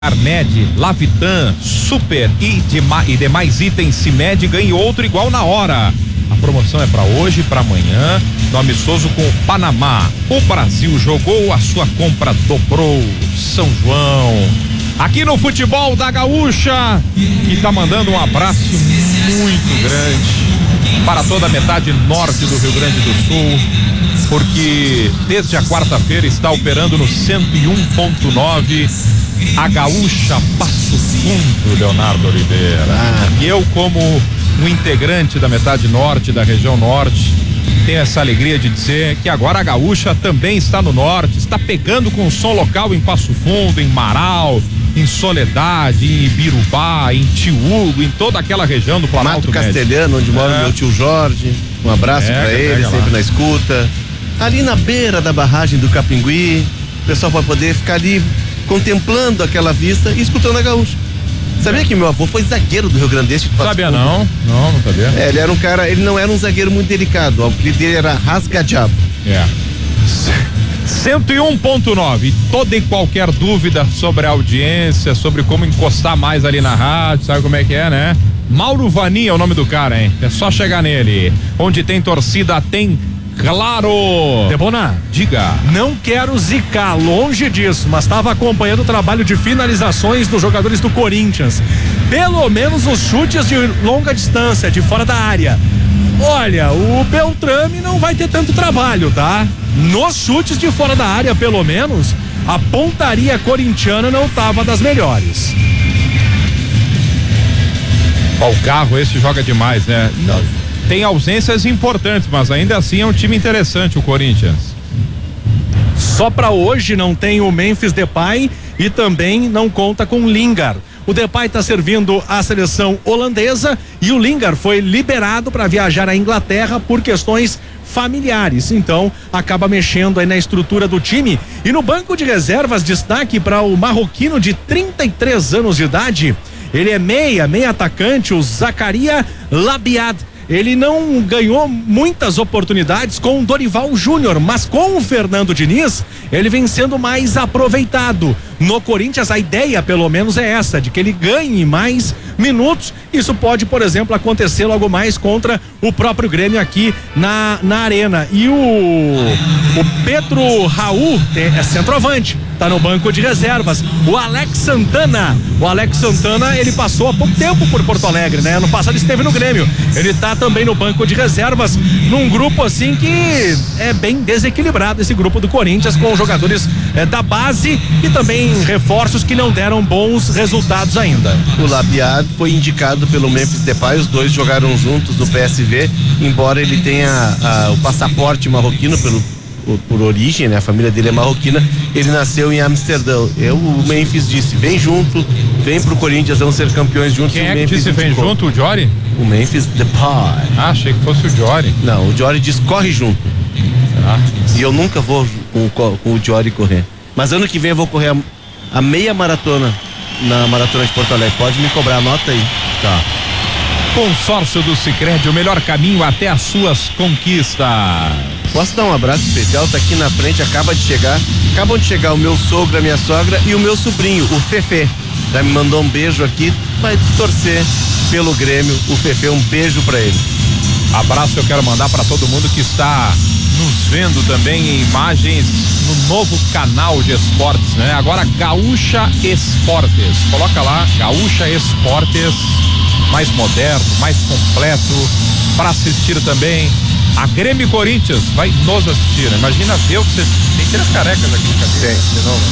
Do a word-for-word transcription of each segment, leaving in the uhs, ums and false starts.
Armed, Lavitan, Super e, dema, e demais itens Cimed, ganhe outro igual na hora. A promoção é para hoje e para amanhã, no amistoso com o Panamá. O Brasil jogou, a sua compra dobrou. São João. Aqui no Futebol da Gaúcha, que tá mandando um abraço muito grande para toda a metade norte do Rio Grande do Sul, porque desde a quarta-feira está operando no cento e um ponto nove a Gaúcha Passo Fundo, Leonardo Oliveira. Ah. E eu, como um integrante da metade norte, da região norte, tenho essa alegria de dizer que agora a Gaúcha também está no norte, está pegando com o som local em Passo Fundo, em Marau, em Soledade, em Ibirubá, em Tiúgo, em toda aquela região do Planalto Mato Castelhano, onde mora o é. meu tio Jorge. Um abraço É, pra ele, sempre lá na escuta. Ali na beira da barragem do Capingui, o pessoal vai poder ficar ali contemplando aquela vista e escutando a Gaúcha. Sabia que meu avô foi zagueiro do Rio Grandense? Sabia não? Não, não sabia. É, ele era um cara, ele não era um zagueiro muito delicado, o apelido dele era Rasga-Diabo. É. cento e um ponto nove. Toda e qualquer dúvida sobre a audiência, sobre como encostar mais ali na rádio, sabe como é que é, né? Mauro Vani é o nome do cara, hein? É só chegar nele. Onde tem torcida, tem Claro. Debona, diga. Não quero zicar, longe disso, mas estava acompanhando o trabalho de finalizações dos jogadores do Corinthians. Pelo menos os chutes de longa distância, de fora da área. Olha, o Beltrame não vai ter tanto trabalho, tá? Nos chutes de fora da área, pelo menos, a pontaria corintiana não estava das melhores. Ó, o Carro, esse joga demais, né? Não. Tem ausências importantes, mas ainda assim é um time interessante o Corinthians. Só para hoje não tem o Memphis Depay e também não conta com Lingard. O Depay está servindo a seleção holandesa e o Lingard foi liberado para viajar à Inglaterra por questões familiares, então acaba mexendo aí na estrutura do time. E no banco de reservas, destaque para o marroquino de trinta e três anos de idade. Ele é meia, meia atacante, o Zakaria Labiad. Ele não ganhou muitas oportunidades com o Dorival Júnior, mas com o Fernando Diniz, ele vem sendo mais aproveitado. No Corinthians, a ideia, pelo menos, é essa, de que ele ganhe mais minutos. Isso pode, por exemplo, acontecer logo mais contra o próprio Grêmio aqui na, na arena. E o, o Pedro Raul é centroavante, tá no banco de reservas. O Alex Santana, o Alex Santana, ele passou há pouco tempo por Porto Alegre, né? Ano passado esteve no Grêmio. Ele tá também no banco de reservas, num grupo assim que é bem desequilibrado, esse grupo do Corinthians, com jogadores é, da base e também reforços que não deram bons resultados ainda. O Labiad foi indicado pelo Memphis Depay, os dois jogaram juntos no P S V, embora ele tenha a, o passaporte marroquino pelo Por, por origem, né? A família dele é marroquina. Ele nasceu em Amsterdã. Eu, o Memphis disse, vem junto, vem pro Corinthians, vamos ser campeões juntos. Quem o é que Memphis disse vem indicou. junto, o Jory? O Memphis Depay. Ah, achei que fosse o Jory. Não, o Jory diz, corre junto. Ah. E eu nunca vou com, com, com o Jory correr. Mas ano que vem eu vou correr a, a meia maratona na Maratona de Porto Alegre. Pode me cobrar, anota aí. Tá. Consórcio do Sicredi, o melhor caminho até as suas conquistas. Posso dar um abraço especial? Tá aqui na frente, acaba de chegar. Acabam de chegar o meu sogro, a minha sogra e o meu sobrinho, o Fefe. Já me mandou um beijo aqui, vai torcer pelo Grêmio. O Fefe, um beijo pra ele. Abraço eu quero mandar para todo mundo que está nos vendo também em imagens no novo canal de esportes, né? Agora Gaúcha Esportes. Coloca lá, Gaúcha Esportes, mais moderno, mais completo, para assistir também a Grêmio Corinthians. Vai nos assistir, né? Imagina ver vocês. Tem três carecas aqui, cadê? De novo.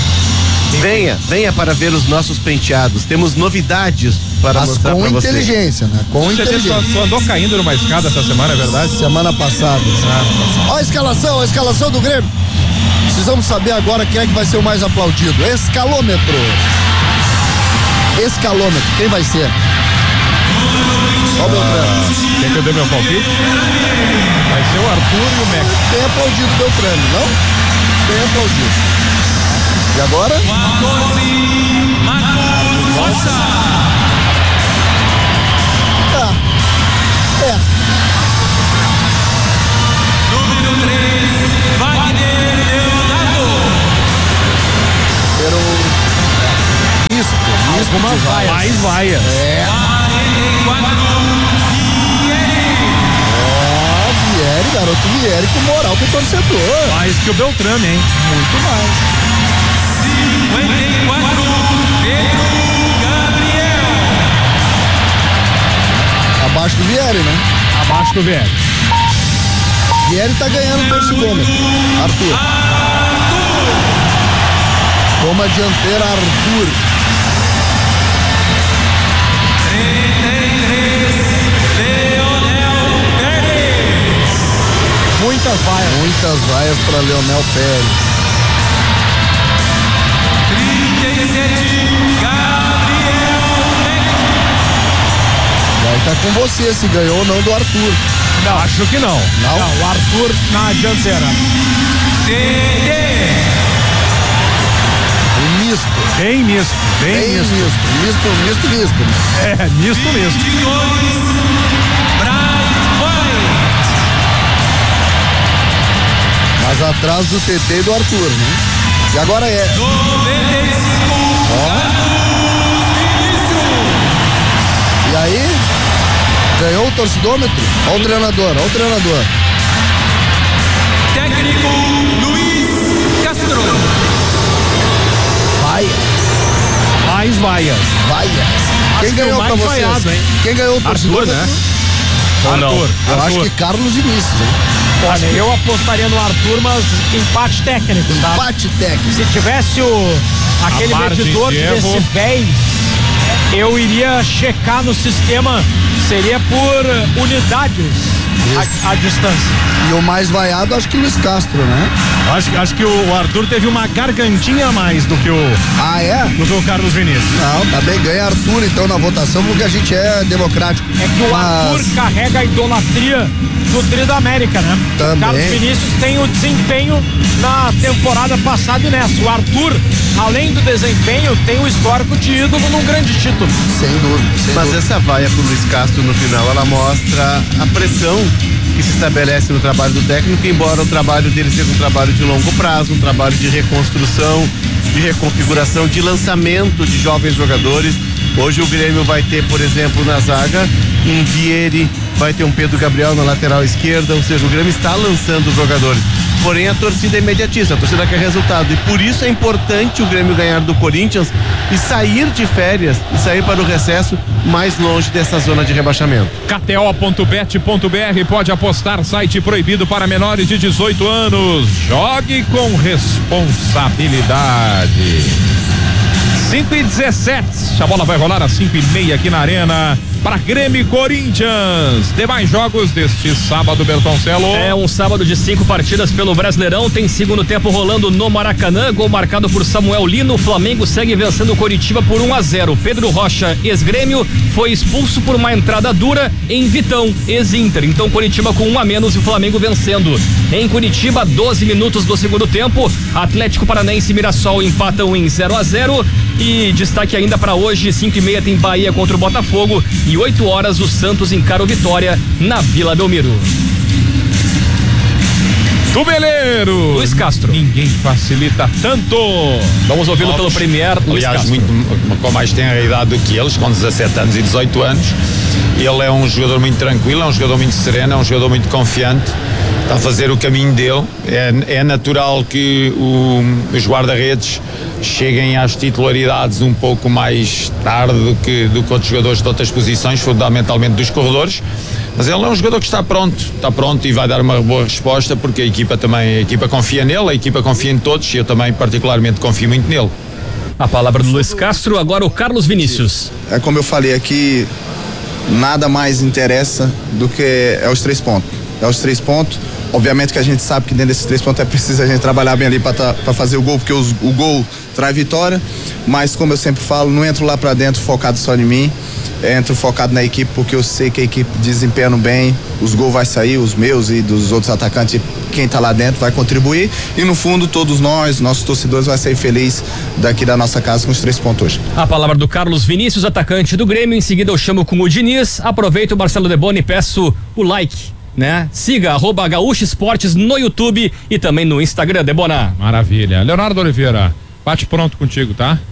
Venha, venha para ver os nossos penteados. Temos novidades para Mas mostrar para você. Com inteligência, né? Com você inteligência. Você andou caindo numa escada essa semana, é verdade? Semana passada. Ah, Ó a escalação, a escalação do Grêmio. Precisamos saber agora quem é que vai ser o mais aplaudido. Escalômetro. Escalômetro, quem vai ser? Ó o Beltrano. Quer que eu dê meu palpite? Vai ser o Arthur e o Meco. Tem aplaudido o Beltrano, não? Tem aplaudido. E agora? Marcos Rocha. Tá. É. Número três, Wagner Leonardo. Pero misto. misto Alguma de vaia. Mais vaia. É. quarenta e quatro, Ó, Vieri, garoto Vieri com moral pro torcedor. Mais que o Beltrame, hein? Muito mais. cinquenta e quatro, Pedro Gabriel. Abaixo do Vieri, né? Abaixo do Vieri. Vieri tá ganhando o torcedômetro. Arthur. Toma a dianteira, Arthur. trinta e três, Leonel Pérez. Muitas vaias. Muitas vaias para Leonel Pérez. trinta e sete, Gabriel Neto. Vai tá com você se ganhou ou não do Arthur. Não, acho que não. Não? Não, o Arthur na dianteira. Dedê. O misto. Bem misto, bem, Bem misto. misto. Misto, misto, misto. É, misto mesmo. vinte e dois, Brian White. Mas atrás do T T e do Arthur, né? E agora é. noventa e cinco, Carlos Vinícius. E aí? Ganhou o torcidômetro? Olha o treinador, olha o treinador. Técnico Luiz Castro. Vaia, Mais vaias. vaia. Quem que ganhou o pra mais vocês? vaiado, hein? Quem ganhou o torcidômetro? né? Ou não? Eu Arthur. acho que Carlos Vinícius, hein? Olha, eu apostaria no Arthur, mas empate técnico, tá? Empate técnico. Se tivesse o, aquele A margem medidor de de erro. decibéis, eu iria checar no sistema, seria por unidades a, a distância. E o mais vaiado, acho que Luiz Castro, né? Acho, acho que o Arthur teve uma gargantinha a mais do que o, Ah, é? do que o Carlos Vinícius. Não, tá bem, ganha Arthur então na votação, porque a gente é democrático. É que o Mas Arthur carrega a idolatria do Tri da América, né? Também. O Carlos Vinícius tem o desempenho na temporada passada e nessa. O Arthur, além do desempenho, tem o histórico de ídolo num grande título. sem dúvida, sem Mas dúvida. essa vaia pro Luiz Castro no final, ela mostra a pressão que se estabelece no trabalho do técnico, embora o trabalho dele seja um trabalho de longo prazo, um trabalho de reconstrução, de reconfiguração, de lançamento de jovens jogadores. Hoje o Grêmio vai ter, por exemplo, na zaga, um Vieri, vai ter um Pedro Gabriel na lateral esquerda, ou seja, o Grêmio está lançando os jogadores. Porém, a torcida é imediatista, a torcida quer resultado. E por isso é importante o Grêmio ganhar do Corinthians e sair de férias e sair para o recesso mais longe dessa zona de rebaixamento. K T O ponto bet ponto B R pode apostar, site proibido para menores de dezoito anos. Jogue com responsabilidade. cinco e dezessete. A bola vai rolar às cinco e meia aqui na Arena para Grêmio e Corinthians. Demais jogos deste sábado, Bertoncelo. É um sábado de cinco partidas pelo Brasileirão. Tem segundo tempo rolando no Maracanã. Gol marcado por Samuel Lino. O Flamengo segue vencendo o Coritiba por um a zero. Pedro Rocha, ex-Grêmio, foi expulso por uma entrada dura em Vitão, ex-Inter. Então Coritiba com um a menos e o Flamengo vencendo. Em Curitiba, doze minutos do segundo tempo, Atlético Paranaense e Mirassol empatam em zero a zero. E destaque ainda para hoje, cinco e meia tem Bahia contra o Botafogo e oito horas o Santos encara o Vitória na Vila Belmiro. Tubeleiro. Luiz Castro. Ninguém facilita tanto. Vamos ouvi-lo pelo Premier, Luiz Aliás, Castro. muito com mais tenra idade do que eles, com dezassete anos e dezoito anos. Ele é um jogador muito tranquilo, é um jogador muito sereno, é um jogador muito confiante. Está a fazer o caminho dele. É, é natural que o, os guarda-redes cheguem às titularidades um pouco mais tarde do que, do que outros jogadores de outras posições, fundamentalmente dos corredores. Mas ele é um jogador que está pronto, está pronto e vai dar uma boa resposta, porque a equipa também, a equipa confia nele, a equipa confia em todos e eu também particularmente confio muito nele. A palavra do Luiz Castro, agora o Carlos Vinícius. É como eu falei aqui, nada mais interessa do que é os três pontos. É os três pontos. Obviamente que a gente sabe que dentro desses três pontos é preciso a gente trabalhar bem ali para fazer o gol, porque os, o gol traz vitória. Mas como eu sempre falo, não entro lá para dentro focado só em mim. Entro focado na equipe, porque eu sei que a equipe desempenhando bem, os gols vai sair, os meus e dos outros atacantes, quem tá lá dentro vai contribuir e no fundo todos nós, nossos torcedores, vai sair feliz daqui da nossa casa com os três pontos hoje. A palavra do Carlos Vinícius, atacante do Grêmio. Em seguida eu chamo com o Diniz. Aproveito o Marcelo Deboni e peço o like, né? Siga arroba Gaúcho Esportes no YouTube e também no Instagram, Debona. Maravilha. Leonardo Oliveira, bate pronto contigo, tá?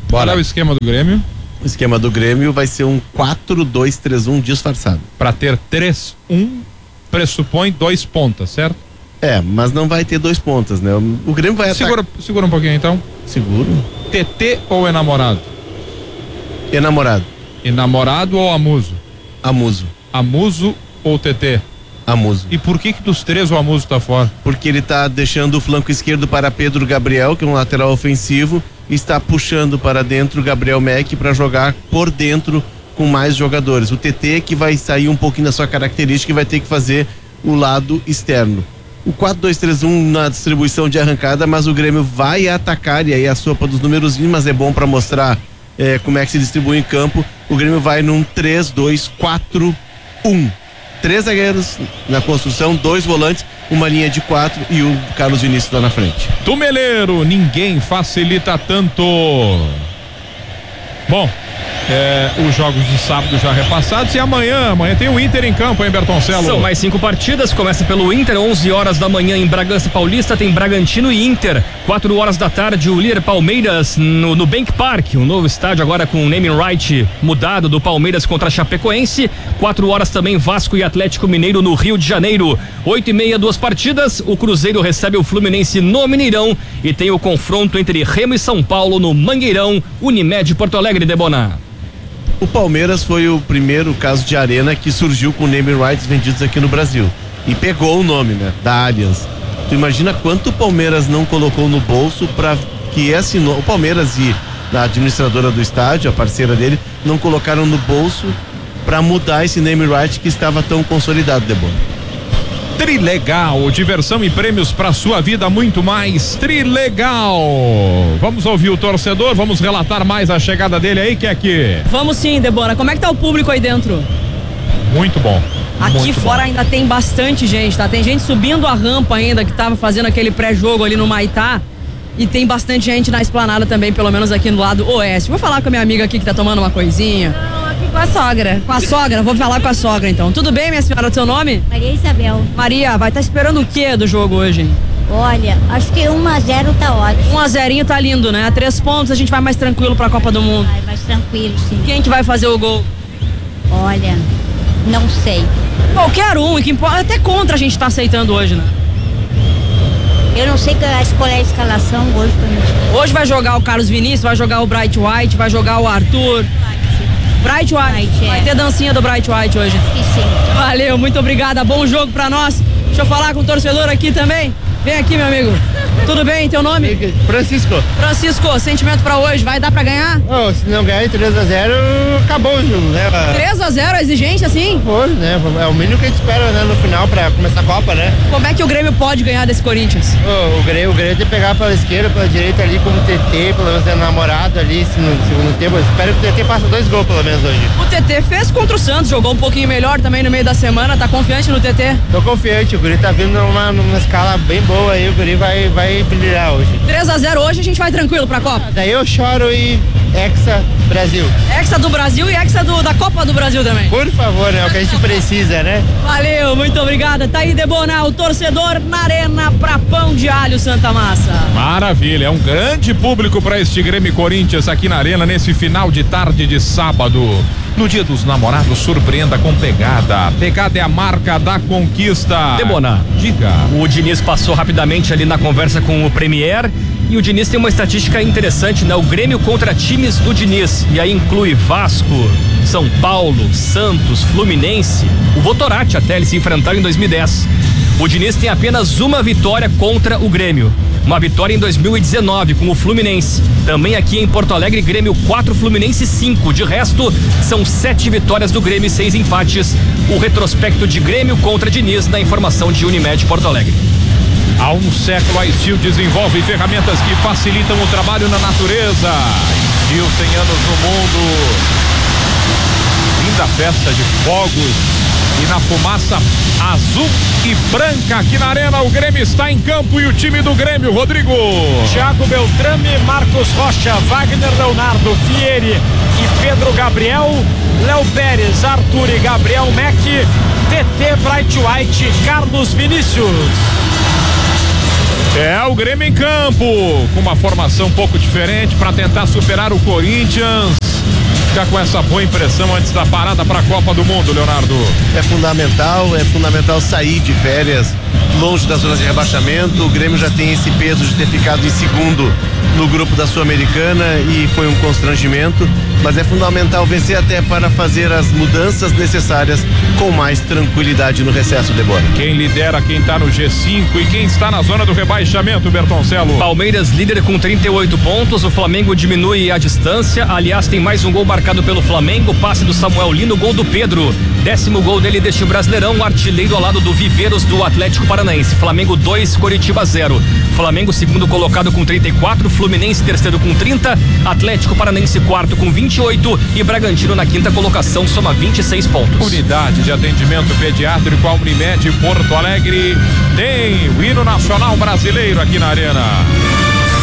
Qual é o esquema do Grêmio? O esquema do Grêmio vai ser um quatro dois três um disfarçado. Para ter três um, pressupõe dois pontas, certo? É, mas não vai ter dois pontas, né? O, o Grêmio vai Segura, atacar... segura um pouquinho então. Seguro. T T ou enamorado? Enamorado. Enamorado ou Amuso? Amuso. Amuso ou T T? Amuso. E por que que dos três o Amuso tá fora? Porque ele tá deixando o flanco esquerdo para Pedro Gabriel, que é um lateral ofensivo, e está puxando para dentro o Gabriel Mack para jogar por dentro com mais jogadores. O T T que vai sair um pouquinho da sua característica e vai ter que fazer o lado externo. O quatro dois três um na distribuição de arrancada, mas o Grêmio vai atacar, e aí a sopa dos numerozinhos, mas é bom para mostrar é, como é que se distribui em campo. O Grêmio vai num três dois quatro um. Três zagueiros na construção, dois volantes, uma linha de quatro e o Carlos Vinícius lá na frente. Tumeleiro, ninguém facilita tanto. Bom, é, os jogos de sábado já repassados e amanhã, amanhã tem o Inter em campo, hein, Bertoncelo? São mais cinco partidas, começa pelo Inter, onze horas da manhã em Bragança Paulista, tem Bragantino e Inter, quatro horas da tarde o líder Palmeiras no, no Bank Park, um novo estádio agora com o naming right mudado do Palmeiras contra a Chapecoense, quatro horas também Vasco e Atlético Mineiro no Rio de Janeiro, oito e meia, duas partidas, o Cruzeiro recebe o Fluminense no Mineirão e tem o confronto entre Remo e São Paulo no Mangueirão, Unimed Porto Alegre, Debona. O Palmeiras foi o primeiro caso de arena que surgiu com naming rights vendidos aqui no Brasil e pegou o nome, né, da Allianz. Tu imagina quanto o Palmeiras não colocou no bolso para que esse no... o Palmeiras e a administradora do estádio, a parceira dele, não colocaram no bolso para mudar esse naming right que estava tão consolidado, Debona. Trilegal, diversão e prêmios para sua vida, muito mais. Trilegal. Vamos ouvir o torcedor, vamos relatar mais a chegada dele aí, que é aqui. Vamos sim, Debora. Como é que tá o público aí dentro? Muito bom. Aqui muito fora bom. ainda tem bastante gente, tá? Tem gente subindo a rampa ainda, que tava fazendo aquele pré-jogo ali no Maitá. E tem bastante gente na esplanada também, pelo menos aqui no lado oeste. Vou falar com a minha amiga aqui que tá tomando uma coisinha. Não, aqui com a sogra. Com a sogra? Vou falar com a sogra então. Tudo bem, minha senhora? O seu nome? Maria Isabel. Maria, vai estar tá esperando o que do jogo hoje, hein? Olha, acho que um a zero tá ótimo. um a zero tá lindo, né? A três pontos a gente vai mais tranquilo pra Copa do Mundo. Vai mais tranquilo, sim. Quem que vai fazer o gol? Olha, não sei. Qualquer um, que importa, até contra a gente tá aceitando hoje, né? Eu não sei escolher a escalação hoje pra mim. Hoje vai jogar o Carlos Vinícius, vai jogar o Bright White, vai jogar o Arthur. Bright White, Bright, vai é. ter dancinha do Bright White hoje. Acho que sim. Valeu, muito obrigada, bom jogo pra nós. Deixa eu falar com o torcedor aqui também. Vem aqui, meu amigo. Tudo bem? Teu nome? Francisco. Francisco, sentimento pra hoje, vai dar pra ganhar? Oh, se não ganhar em três a zero, acabou o jogo, né? três a zero, exigente assim? Foi, né? É o mínimo que a gente espera, né? No final, pra começar a Copa, né? Como é que o Grêmio pode ganhar desse Corinthians? Oh, o Grêmio, o Grêmio tem que pegar pela esquerda, pela direita ali, como o T T, pelo menos é namorado ali, se no segundo tempo. Eu espero que o T T faça dois gols, pelo menos, hoje. O T T fez contra o Santos, jogou um pouquinho melhor também no meio da semana, tá confiante no T T? Tô confiante, o Guri tá vindo numa, numa escala bem boa aí, o Guri vai, vai brilhar hoje. três a zero hoje, a gente vai tranquilo pra Copa? Ah, daí eu choro e Hexa Brasil. Hexa do Brasil e Hexa do, da Copa do Brasil também. Por favor, né? É o que a gente precisa, né? Valeu, muito obrigada. Tá aí, Debona, o torcedor na arena pra Pão de Alho Santa Massa. Maravilha, é um grande público para este Grêmio Corinthians aqui na arena nesse final de tarde de sábado. No Dia dos Namorados, surpreenda com pegada. Pegada é a marca da conquista. Debona, diga. O Diniz passou rapidamente ali na conversa com o Premier e o Diniz tem uma estatística interessante, né? O Grêmio contra times do Diniz, e aí inclui Vasco, São Paulo, Santos, Fluminense, o Votorati até, eles se enfrentaram em dois mil e dez. O Diniz tem apenas uma vitória contra o Grêmio. Uma vitória em dois mil e dezenove com o Fluminense. Também aqui em Porto Alegre, Grêmio quatro, Fluminense cinco. De resto, são sete vitórias do Grêmio e seis empates. O retrospecto de Grêmio contra Diniz na informação de Unimed Porto Alegre. Há um século, a Steel desenvolve ferramentas que facilitam o trabalho na natureza. Steel, cem anos no mundo. Linda festa de fogos. E na fumaça azul e branca aqui na arena, o Grêmio está em campo e o time do Grêmio, Rodrigo. Thiago Beltrame, Marcos Rocha, Wagner Leonardo, Fieri e Pedro Gabriel, Léo Pérez, Arthur e Gabriel Mack, T T, Bright White e Carlos Vinícius. É, o Grêmio em campo, com uma formação um pouco diferente para tentar superar o Corinthians. Ficar com essa boa impressão antes da parada para a Copa do Mundo, Leonardo. É fundamental, é fundamental sair de férias longe da zona de rebaixamento. O Grêmio já tem esse peso de ter ficado em segundo no grupo da Sul-Americana e foi um constrangimento, mas é fundamental vencer até para fazer as mudanças necessárias com mais tranquilidade no recesso, Débora. Quem lidera, quem está no G cinco e quem está na zona do rebaixamento, Bertoncelo? Palmeiras líder com trinta e oito pontos, o Flamengo diminui a distância, aliás tem mais um gol marcado pelo Flamengo, passe do Samuel Lino, gol do Pedro, décimo gol dele deste Brasileirão, artilheiro ao lado do Viveiros do Atlético Paranaense. Flamengo dois, Coritiba zero. Flamengo segundo colocado com trinta e quatro, Fluminense terceiro com trinta, Atlético Paranaense quarto com vinte e oito e Bragantino na quinta colocação soma vinte e seis pontos. Unidade de atendimento pediátrico a Unimed Porto Alegre tem o hino nacional brasileiro aqui na Arena.